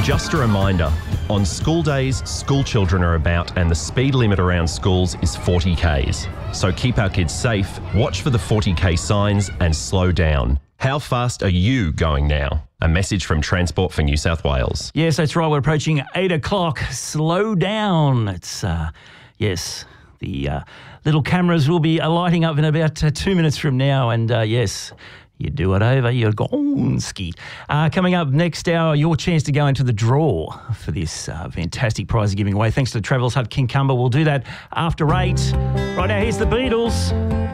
Just a reminder, on school days, school children are about and the speed limit around schools is 40 Ks. So keep our kids safe, watch for the 40 K signs and slow down. How fast are you going now? A message from Transport for New South Wales. Yes, that's right. We're approaching 8 o'clock. Slow down. It's, yes, the little cameras will be lighting up in about 2 minutes from now. And, yes, you do it over, you're gone skeet. Coming up next hour, your chance to go into the draw for this fantastic prize you're giving away. Thanks to the Travels Hut King Cumber. We'll do that after 8. Right now, here's the Beatles.